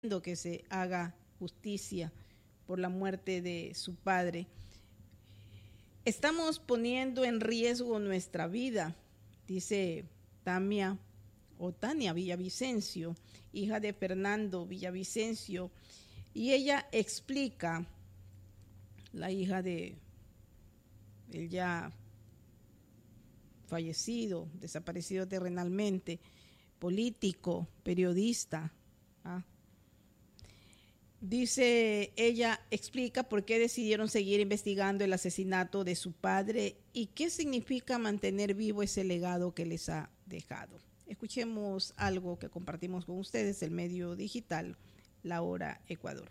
que se haga justicia por la muerte de su padre. Estamos poniendo en riesgo nuestra vida, dice Tania Villavicencio, hija de Fernando Villavicencio, y ella explica, la hija de el ya fallecido, desaparecido terrenalmente, político, periodista. Dice, ella explica por qué decidieron seguir investigando el asesinato de su padre y qué significa mantener vivo ese legado que les ha dejado. Escuchemos algo que compartimos con ustedes, el medio digital, La Hora Ecuador.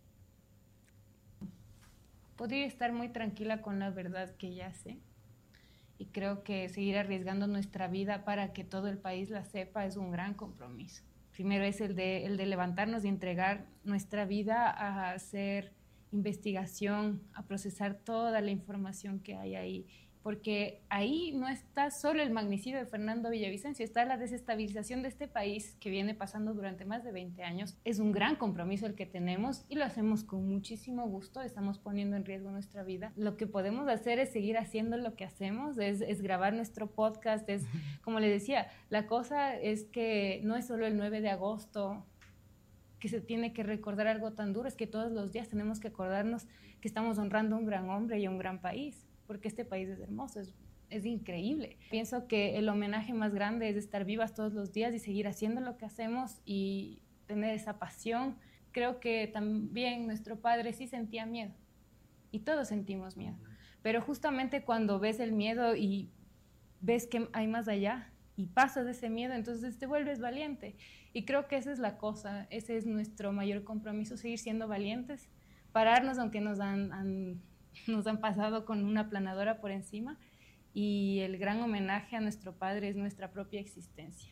Podría estar muy tranquila con la verdad que ya sé, y creo que seguir arriesgando nuestra vida para que todo el país la sepa es un gran compromiso. Primero es el de levantarnos y entregar nuestra vida a hacer investigación, a procesar toda la información que hay ahí, porque ahí no está solo el magnicidio de Fernando Villavicencio, está la desestabilización de este país que viene pasando durante más de 20 años. Es un gran compromiso el que tenemos y lo hacemos con muchísimo gusto, estamos poniendo en riesgo nuestra vida. Lo que podemos hacer es seguir haciendo lo que hacemos, es grabar nuestro podcast, es, como le decía, la cosa es que no es solo el 9 de agosto que se tiene que recordar algo tan duro, es que todos los días tenemos que acordarnos que estamos honrando a un gran hombre y a un gran país, porque este país es hermoso, es increíble. Pienso que el homenaje más grande es estar vivas todos los días y seguir haciendo lo que hacemos y tener esa pasión. Creo que también nuestro padre sí sentía miedo y todos sentimos miedo, pero justamente cuando ves el miedo y ves que hay más allá y pasas de ese miedo, entonces te vuelves valiente. Y creo que esa es la cosa, ese es nuestro mayor compromiso, seguir siendo valientes, pararnos aunque nos han pasado con una aplanadora por encima, y el gran homenaje a nuestro padre es nuestra propia existencia.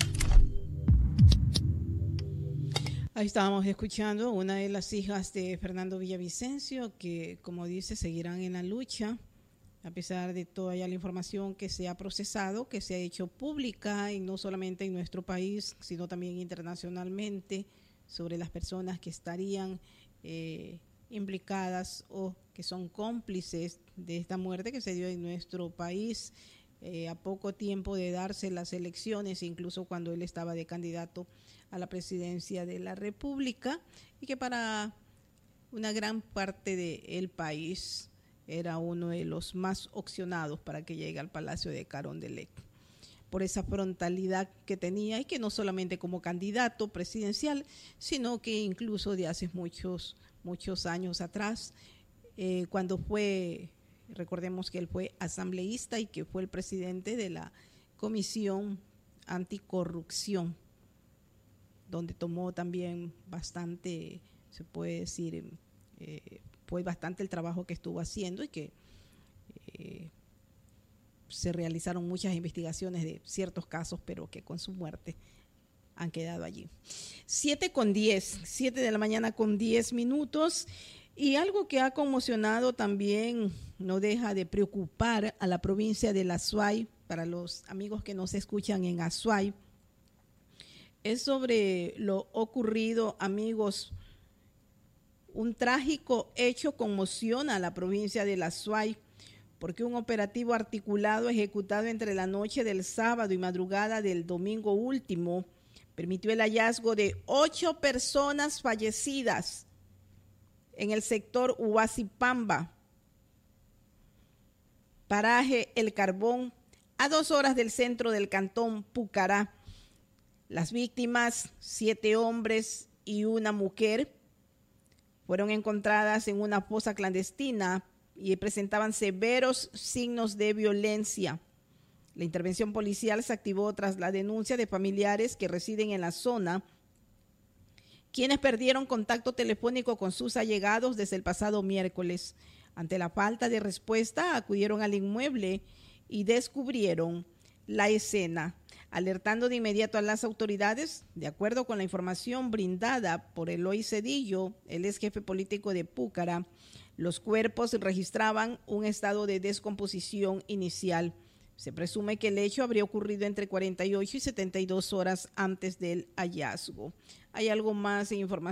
Ahí estábamos escuchando una de las hijas de Fernando Villavicencio que, como dice, seguirán en la lucha a pesar de toda ya la información que se ha procesado, que se ha hecho pública, y no solamente en nuestro país, sino también internacionalmente, sobre las personas que estarían implicadas o que son cómplices de esta muerte que se dio en nuestro país a poco tiempo de darse las elecciones, incluso cuando él estaba de candidato a la presidencia de la República, y que para una gran parte del país era uno de los más opcionados para que llegue al Palacio de Carondelet, por esa frontalidad que tenía, y que no solamente como candidato presidencial, sino que incluso de hace muchos años atrás, cuando fue, recordemos que él fue asambleísta y que fue el presidente de la Comisión Anticorrupción, donde tomó también bastante, se puede decir, fue bastante el trabajo que estuvo haciendo, y que se realizaron muchas investigaciones de ciertos casos, pero que con su muerte han quedado allí. 7 de la mañana con 10 minutos. Y algo que ha conmocionado también, no deja de preocupar a la provincia de la Azuay, para los amigos que nos escuchan en Azuay, es sobre lo ocurrido, amigos. Un trágico hecho conmociona a la provincia de la Azuay, porque un operativo articulado ejecutado entre la noche del sábado y madrugada del domingo último permitió el hallazgo de 8 personas fallecidas en el sector Huasipamba, paraje El Carbón, a 2 horas del centro del cantón Pucará. Las víctimas, 7 hombres y una mujer, fueron encontradas en una fosa clandestina y presentaban severos signos de violencia. La intervención policial se activó tras la denuncia de familiares que residen en la zona, quienes perdieron contacto telefónico con sus allegados desde el pasado miércoles. Ante la falta de respuesta, acudieron al inmueble y descubrieron la escena, alertando de inmediato a las autoridades. De acuerdo con la información brindada por Eloy Cedillo, el ex jefe político de Púcara, los cuerpos registraban un estado de descomposición inicial. Se presume que el hecho habría ocurrido entre 48 y 72 horas antes del hallazgo. Hay algo más en información